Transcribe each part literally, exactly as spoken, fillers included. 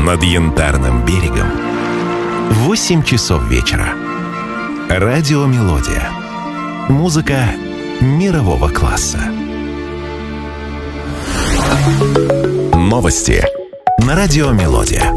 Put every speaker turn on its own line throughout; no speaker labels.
над Янтарным берегом в восемь часов вечера. Радиомелодия. Музыка мирового класса. Новости на Радиомелодия.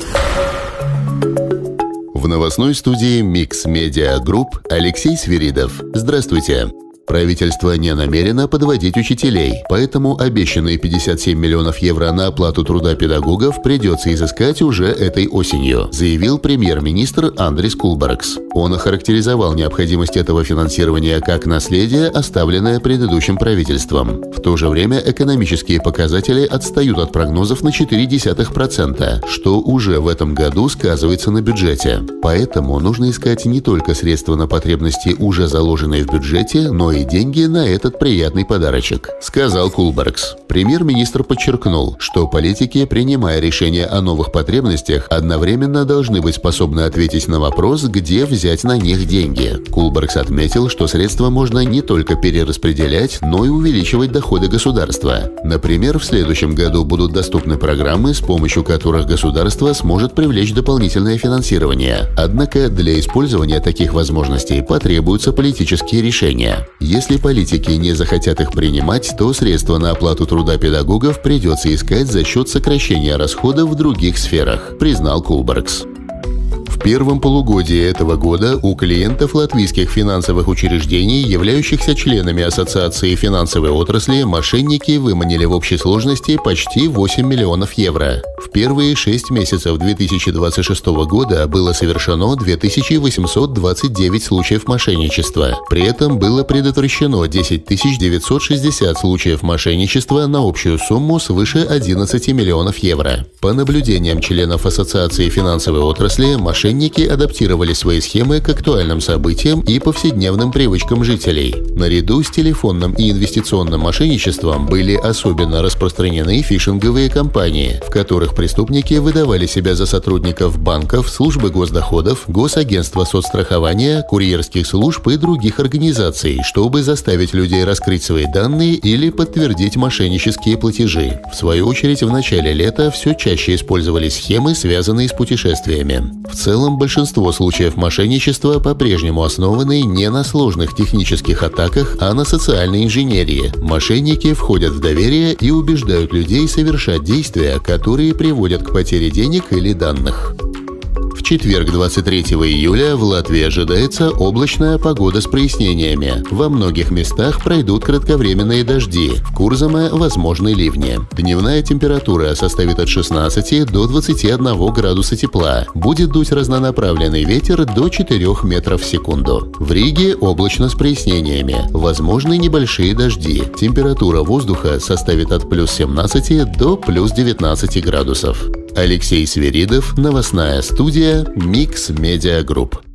В новостной студии Mix Media Group Алексей Свиридов. Здравствуйте. Правительство не намерено подводить учителей, поэтому обещанные пятьдесят семь миллионов евро на оплату труда педагогов придется изыскать уже этой осенью, заявил премьер-министр Андрис Кулбергс. Он охарактеризовал необходимость этого финансирования как наследие, оставленное предыдущим правительством. В то же время экономические показатели отстают от прогнозов на четыре десятых процента, что уже в этом году сказывается на бюджете. Поэтому нужно искать не только средства на потребности, уже заложенные в бюджете, но и деньги на этот приятный подарочек, сказал Кулбергс. Премьер-министр подчеркнул, что политики, принимая решения о новых потребностях, одновременно должны быть способны ответить на вопрос, где взять на них деньги. Кулбергс отметил, что средства можно не только перераспределять, но и увеличивать доходы государства. Например, в следующем году будут доступны программы, с помощью которых государство сможет привлечь дополнительное финансирование. Однако для использования таких возможностей потребуются политические решения. Если политики не захотят их принимать, то средства на оплату труда педагогов придется искать за счет сокращения расходов в других сферах, признал Кулбергс. В первом полугодии этого года у клиентов латвийских финансовых учреждений, являющихся членами Ассоциации финансовой отрасли, мошенники выманили в общей сложности почти восемь миллионов евро. В первые шесть месяцев две тысячи двадцать шестого года было совершено две тысячи восемьсот двадцать девять случаев мошенничества. При этом было предотвращено десять тысяч девятьсот шестьдесят случаев мошенничества на общую сумму свыше одиннадцати миллионов евро. По наблюдениям членов Ассоциации финансовой отрасли, мошенники Мошенники адаптировали свои схемы к актуальным событиям и повседневным привычкам жителей. Наряду с телефонным и инвестиционным мошенничеством были особенно распространены фишинговые кампании, в которых преступники выдавали себя за сотрудников банков, службы госдоходов, госагентства соцстрахования, курьерских служб и других организаций, чтобы заставить людей раскрыть свои данные или подтвердить мошеннические платежи. В свою очередь, в начале лета все чаще использовались схемы, связанные с путешествиями. В целом, В целом, большинство случаев мошенничества по-прежнему основаны не на сложных технических атаках, а на социальной инженерии. Мошенники входят в доверие и убеждают людей совершать действия, которые приводят к потере денег или данных. В четверг, двадцать третьего июля, в Латвии ожидается облачная погода с прояснениями. Во многих местах пройдут кратковременные дожди. В Курзаме возможны ливни. Дневная температура составит от шестнадцати до двадцати одного градуса тепла. Будет дуть разнонаправленный ветер до четырёх метров в секунду. В Риге облачно с прояснениями. Возможны небольшие дожди. Температура воздуха составит от плюс семнадцати до плюс девятнадцати градусов. Алексей Свиридов, новостная студия Mix Media Group.